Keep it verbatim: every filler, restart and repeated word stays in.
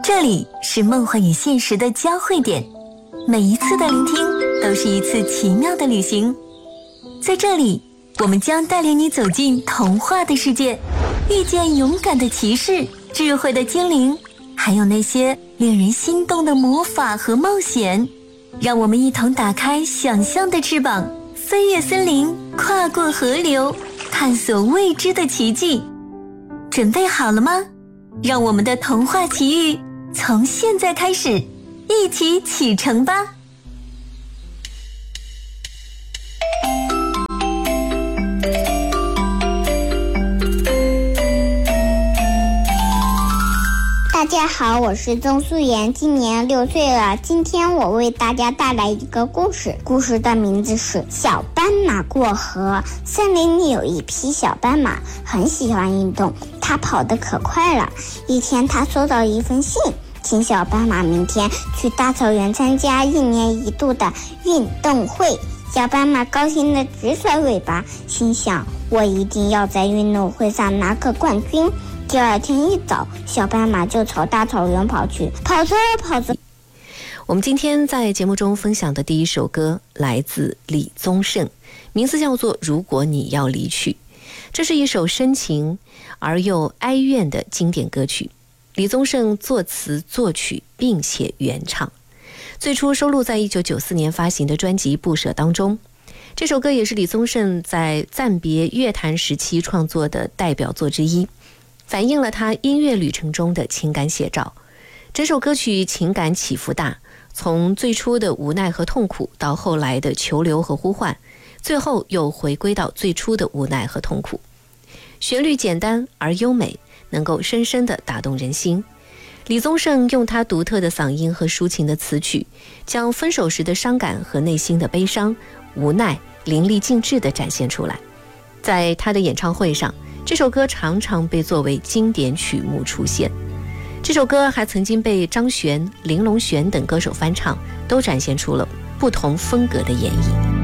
这里是梦幻与现实的交汇点，每一次的聆听都是一次奇妙的旅行。在这里，我们将带领你走进童话的世界，遇见勇敢的骑士、智慧的精灵，还有那些令人心动的魔法和冒险。让我们一同打开想象的翅膀，飞越森林，跨过河流，探索未知的奇迹。准备好了吗？让我们的童话奇遇从现在开始，一起启程吧！ 大家好，我是曾素妍，今年六岁了。今天我为大家带来一个故事，故事的名字是小斑马过河。森林里有一匹小斑马，很喜欢运动，它跑得可快了。一天，它收到一封信，请小斑马明天去大草原参加一年一度的运动会。小斑马高兴地直甩尾巴，心想我一定要在运动会上拿个冠军。第二天一早，小斑马就朝大草原跑去，跑着跑着。 我们今天在节目中分享的第一首歌来自李宗盛，名字叫做《如果你要离去》。这是一首深情而又哀怨的经典歌曲，李宗盛作词作曲并且原唱，最初收录在一九九四年发行的专辑《不舍》当中。这首歌也是李宗盛在暂别乐坛时期创作的代表作之一，反映了他音乐旅程中的情感写照。整首歌曲情感起伏大，从最初的无奈和痛苦，到后来的求留和呼唤，最后又回归到最初的无奈和痛苦。旋律简单而优美，能够深深地打动人心。李宗盛用他独特的嗓音和抒情的词曲，将分手时的伤感和内心的悲伤、无奈淋漓尽致地展现出来。在他的演唱会上，这首歌常常被作为经典曲目出现。这首歌还曾经被张悬、林隆璇等歌手翻唱，都展现出了不同风格的演绎。